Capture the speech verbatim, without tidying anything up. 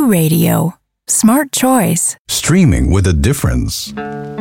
Zoo Radio. Smart choice. Streaming with a difference.